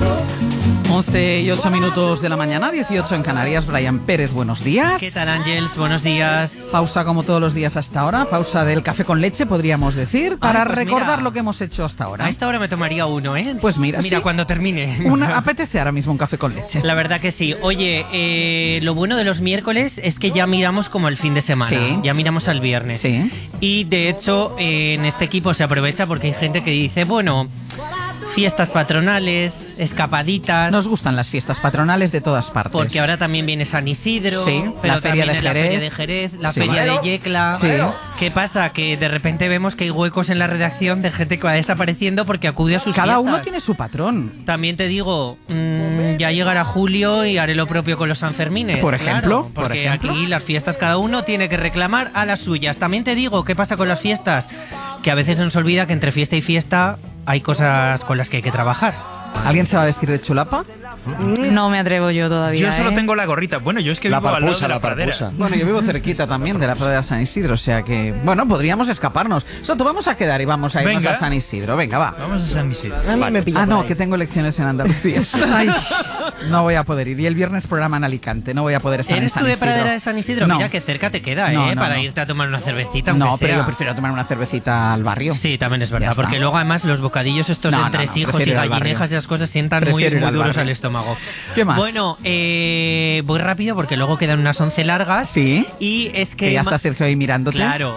11:08 de la mañana, 18 en Canarias. Brian Pérez, buenos días. ¿Qué tal, Ángels? Buenos días. Pausa como todos los días hasta ahora, pausa del café con leche, podríamos decir, para recordar lo que hemos hecho hasta ahora. A esta hora me tomaría uno, ¿eh? Pues mira, sí. Cuando termine. Apetece ahora mismo un café con leche. La verdad que sí. Oye, lo bueno de los miércoles es que ya miramos como el fin de semana. Sí. Ya miramos al viernes. Sí. Y de hecho, en este equipo se aprovecha porque hay gente que dice, bueno, fiestas patronales, escapaditas. Nos gustan las fiestas patronales de todas partes. Porque ahora también viene San Isidro, sí, pero la feria también de Jerez. la feria de Jerez, la sí. feria de Yecla. Sí. ¿Qué pasa? Que de repente vemos que hay huecos en la redacción de gente que va desapareciendo porque acude a sus Cada fiestas. uno tiene su patrón. También te digo, ya llegará julio y haré lo propio con los Sanfermines. Por ejemplo. Claro, porque aquí las fiestas cada uno tiene que reclamar a las suyas. También te digo, ¿qué pasa con las fiestas? Que a veces nos olvida que entre fiesta y fiesta hay cosas con las que hay que trabajar. ¿Alguien se va a vestir de chulapa? No me atrevo yo todavía. Yo solo tengo la gorrita. Bueno, yo es que vivo al lado de la pradera. Bueno, yo vivo cerquita también de la pradera de San Isidro, o sea que, bueno, podríamos escaparnos. Soto, vamos a quedar y vamos a irnos a San Isidro. Venga, va. Vamos a San Isidro. A mí me pilla no, que tengo elecciones en Andalucía. Ay, no voy a poder ir. Y el viernes programa en Alicante, no voy a poder estar en San Isidro. ¿Eres tú de pradera de San Isidro? No. Mira que cerca te queda, para irte a tomar una cervecita. No, sea. pero yo prefiero tomar una cervecita al barrio. Sí, también es verdad, porque luego además los bocadillos estos de entresijos y gallinejas y esas cosas sientan muy duros al estómago. ¿Qué más? Bueno, voy rápido porque luego quedan unas 11 largas. Sí. Y es que ya está Sergio ahí mirándote. Claro,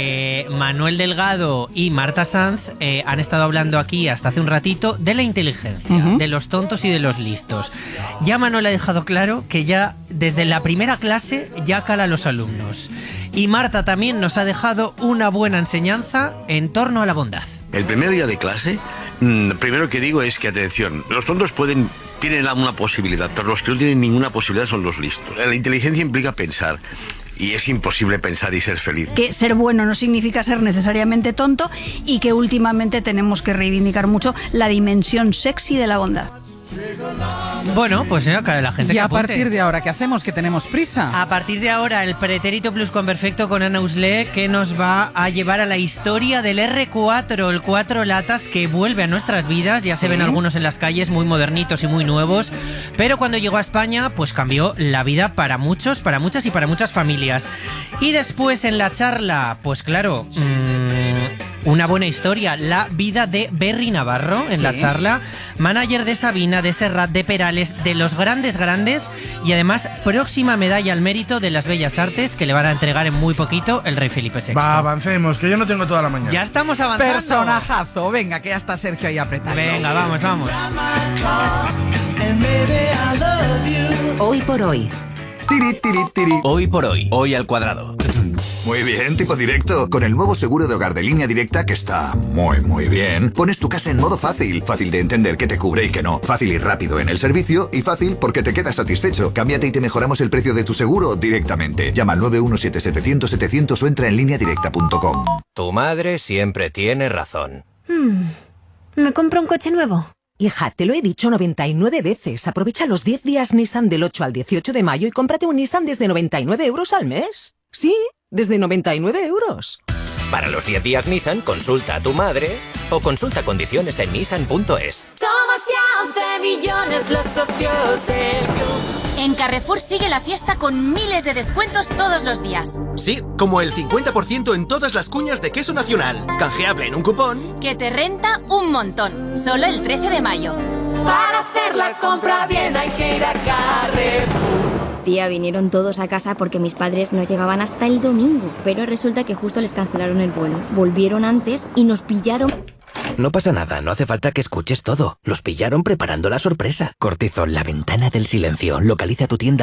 Manuel Delgado y Marta Sanz han estado hablando aquí hasta hace un ratito de la inteligencia, de los tontos y de los listos. Ya Manuel ha dejado claro que ya desde la primera clase ya cala a los alumnos. Y Marta también nos ha dejado una buena enseñanza en torno a la bondad. El primer día de clase, primero que digo es que, atención, los tontos tienen una posibilidad, pero los que no tienen ninguna posibilidad son los listos. La inteligencia implica pensar. Y es imposible pensar y ser feliz. Que ser bueno no significa ser necesariamente tonto y que últimamente tenemos que reivindicar mucho la dimensión sexy de la bondad. Bueno, pues la gente. Y a partir de ahora, ¿qué hacemos? Que tenemos prisa. A partir de ahora, el pretérito pluscuamperfecto con Ana Usle, que nos va a llevar a la historia del R4, el 4 latas que vuelve a nuestras vidas. Ya se ven algunos en las calles muy modernitos y muy nuevos, pero cuando llegó a España, pues cambió la vida para muchos, para muchas y para muchas familias. Y después en la charla, pues claro, una buena historia, la vida de Berry Navarro en la charla, manager de Sabina, de Serrat, de Perales, de los grandes y además próxima medalla al mérito de las Bellas Artes que le van a entregar en muy poquito el rey Felipe VI. Va, avancemos, que yo no tengo toda la mañana. Ya estamos avanzando. Personajazo, venga, que ya está Sergio ahí apretando. Venga, vamos. Hoy por hoy. Tiri, tiri, tiri. Hoy por hoy, hoy al cuadrado. Muy bien, tipo directo. Con el nuevo seguro de hogar de Línea Directa, que está muy bien, pones tu casa en modo fácil. Fácil de entender qué te cubre y qué no. Fácil y rápido en el servicio. Y fácil porque te quedas satisfecho. Cámbiate y te mejoramos el precio de tu seguro directamente. Llama al 917-700-700 o entra en lineadirecta.com. Tu madre siempre tiene razón. ¿Me compro un coche nuevo? Hija, te lo he dicho 99 veces. Aprovecha los 10 días Nissan del 8 al 18 de mayo y cómprate un Nissan desde 99 euros al mes. Sí, desde 99 euros. Para los 10 días Nissan, consulta a tu madre o consulta condiciones en nissan.es. Somos ya 11 millones los socios del club. En Carrefour sigue la fiesta con miles de descuentos todos los días. Sí, como el 50% en todas las cuñas de queso nacional. Canjeable en un cupón que te renta un montón. Solo el 13 de mayo. Para hacer la compra bien hay que ir a Carrefour. Tía, vinieron todos a casa porque mis padres no llegaban hasta el domingo. Pero resulta que justo les cancelaron el vuelo. Volvieron antes y nos pillaron. No pasa nada, no hace falta que escuches todo. Los pillaron preparando la sorpresa. Cortizol, la ventana del silencio. Localiza tu tienda